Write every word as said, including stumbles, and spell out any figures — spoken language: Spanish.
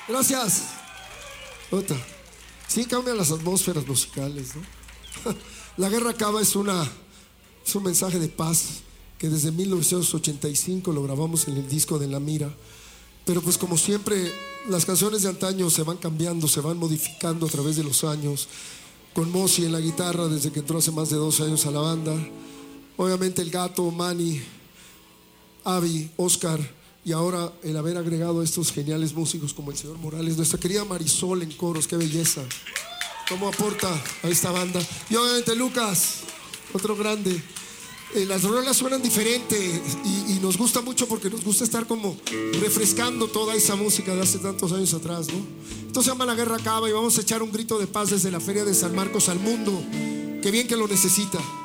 Gracias. Otra. Sí, cambian las atmósferas musicales, ¿no? La guerra acaba es una es un mensaje de paz que desde mil novecientos ochenta y cinco lo grabamos en el disco de La Mira. Pero pues como siempre, las canciones de antaño se van cambiando, se van modificando a través de los años. Con Mosi en la guitarra desde que entró hace más de doce años a la banda. Obviamente el Gato, Manny, Avi, Oscar, y ahora el haber agregado a estos geniales músicos como el señor Morales, nuestra querida Marisol en coros, qué belleza, cómo aporta a esta banda. Y obviamente Lucas, otro grande. Eh, las rolas suenan diferente y, y nos gusta mucho porque nos gusta estar como refrescando toda esa música de hace tantos años atrás, ¿no? Esto se llama La Guerra Acaba y vamos a echar un grito de paz desde la Feria de San Marcos al mundo. Qué bien que lo necesita.